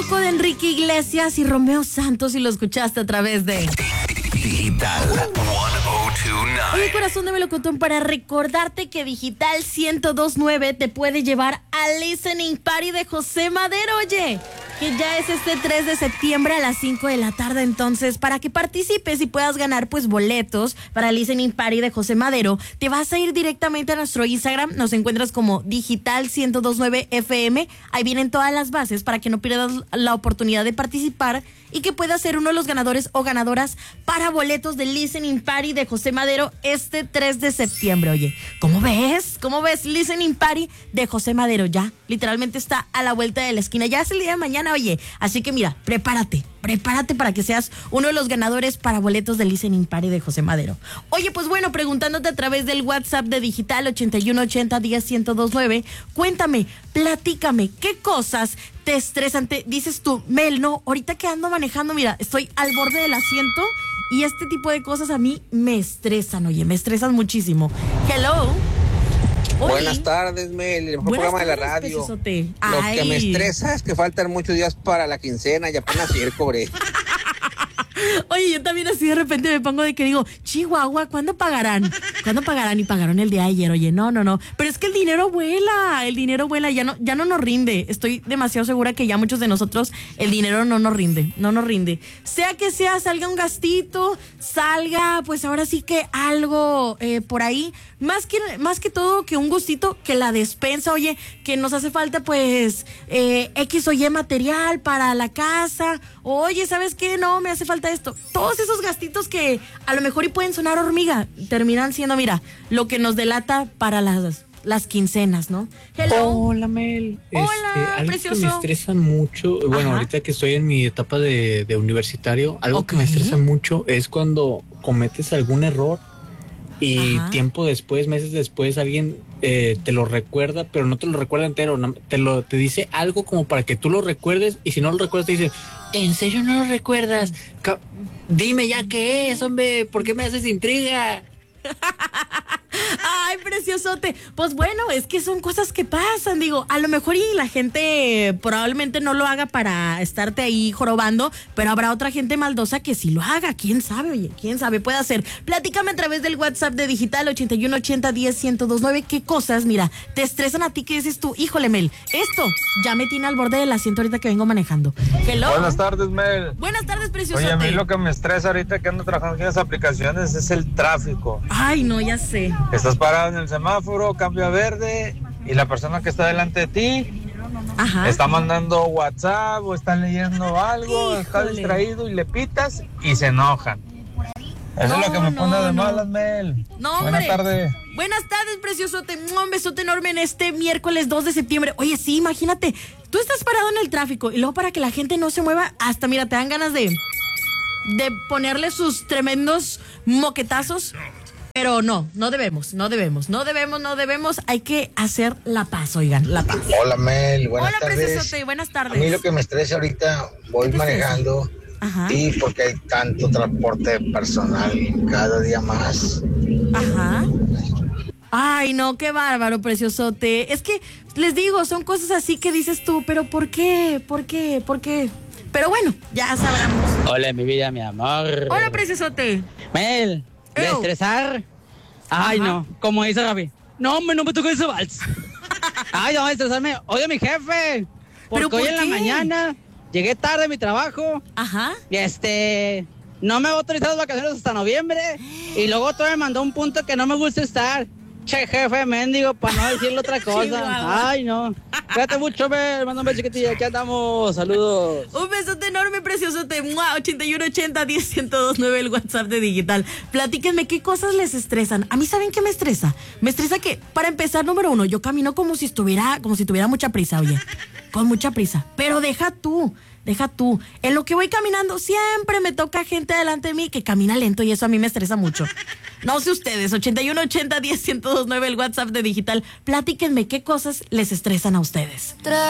Loco de Enrique Iglesias y Romeo Santos y lo escuchaste a través de Digital 1029. Oye, corazón de melocotón, para recordarte que Digital 1029 te puede llevar al Listening Party de José Madero, oye, que ya es este 3 de septiembre a las 5 de la tarde. Entonces, para que participes y puedas ganar pues boletos para el Listening Party de José Madero, te vas a ir directamente a nuestro Instagram. Nos encuentras como Digital 1029 FM. Ahí vienen todas las bases para que no pierdas la oportunidad de participar y que puedas ser uno de los ganadores o ganadoras para boletos del Listening Party de José Madero este 3 de septiembre. Oye, ¿cómo ves? ¿Cómo ves? Listening Party de José Madero ya literalmente está a la vuelta de la esquina. Ya es el día de mañana, oye. Así que mira, prepárate para que seas uno de los ganadores para boletos del Listening Party de José Madero. Oye, pues bueno, preguntándote a través del WhatsApp de Digital 8180-10-1029, cuéntame, platícame, ¿qué cosas te estresan? Dices tú, Mel, no, ahorita que ando manejando, mira, estoy al borde del asiento y este tipo de cosas a mí me estresan, oye, me estresan muchísimo. Hello. Oye. Buenas tardes, Mel, el mejor programa de la radio. Preciosote. Lo que me estresa es que faltan muchos días para la quincena y apenas ayer cobré. Oye, yo también así de repente me pongo de que digo, Chihuahua, ¿cuándo pagarán? ¿Cuándo pagarán? Y pagaron el día de ayer, oye, no. Pero es que el dinero vuela, ya no nos rinde. Estoy demasiado segura que ya muchos de nosotros el dinero no nos rinde. Sea que sea, salga un gastito, salga, pues ahora sí que algo por ahí. Más que todo que un gustito, que la despensa, oye, que nos hace falta pues X o Y material para la casa. Oye, ¿sabes qué? No, me hace falta esto. Todos esos gastitos que a lo mejor y pueden sonar hormiga, terminan siendo, mira, lo que nos delata para las quincenas, ¿no? Hello. Hola, Mel. Hola, algo precioso. que me estresa mucho, bueno, Ajá. ahorita que estoy en mi etapa de universitario, algo que me estresa mucho es cuando cometes algún error y Ajá. tiempo después, meses después, alguien te lo recuerda, pero no te lo recuerda entero, te dice algo como para que tú lo recuerdes, y si no lo recuerdas te dice, ¿en serio no lo recuerdas? Dime ya qué es, hombre, ¿por qué me haces intriga? Ay, preciosote. Pues bueno, es que son cosas que pasan, digo, a lo mejor y la gente probablemente no lo haga para estarte ahí jorobando, pero habrá otra gente maldosa que sí lo haga, quién sabe, oye, quién sabe, puede hacer. Platícame a través del WhatsApp de Digital 8180-10-1029, qué cosas, mira, te estresan a ti, que dices tú, híjole, Mel, esto ya me tiene al borde del asiento ahorita que vengo manejando. Hello. Buenas tardes, Mel. Buenas tardes, preciosote. Oye, a mí lo que me estresa ahorita que ando trabajando en las aplicaciones es el tráfico. Ay, no, ya sé. Estás parado en el semáforo, cambio a verde, y la persona que está delante de ti Ajá. está mandando WhatsApp o está leyendo algo, está Híjole. distraído y le pitas y se enojan. Eso es lo que me pone de malas, Mel. No, Buenas hombre. tardes. Buenas tardes, preciosote. Un besote enorme en este miércoles 2 de septiembre. Oye, sí, imagínate, tú estás parado en el tráfico y luego para que la gente no se mueva, hasta mira, te dan ganas de ponerle sus tremendos moquetazos. Pero no debemos. Hay que hacer la paz, oigan, la paz. Hola, Mel, buenas Hola, tardes. preciosote, buenas tardes. A mí lo que me estresa ahorita, voy ¿Qué te estresa? manejando Ajá. y porque hay tanto transporte personal cada día más. Ajá. Ay, no, qué bárbaro, preciosote. Es que, les digo, son cosas así que dices tú, pero ¿por qué? Pero bueno, ya sabremos. Hola, mi vida, mi amor. Hola, preciosote. Mel, de Ew. estresar. Ay, Ajá. no, como dice Rafi. No, hombre, no me tocó ese vals. Ay, no, estresarme. Oye, mi jefe. Porque ¿Pero por hoy en la qué? mañana llegué tarde a mi trabajo. Ajá. Y no me va a autorizar las vacaciones hasta noviembre. Y luego todavía me mandó un punto que no me gusta estar. Che, jefe, mendigo, para no decirle otra cosa. Chihuahua. Ay, no. Cuídate mucho, Mel. Mándame chiquitilla. Aquí andamos. Saludos. Un besote enorme, preciosote. 8180-10-1029, el WhatsApp de Digital. Platíquenme qué cosas les estresan. A mí, ¿saben qué me estresa? Me estresa que, para empezar, número uno, yo camino como si tuviera mucha prisa, oye. Con mucha prisa. Pero deja tú. En lo que voy caminando, siempre me toca gente delante de mí que camina lento y eso a mí me estresa mucho. No sé ustedes, 8180-10-1029, el WhatsApp de Digital. Platíquenme qué cosas les estresan a ustedes.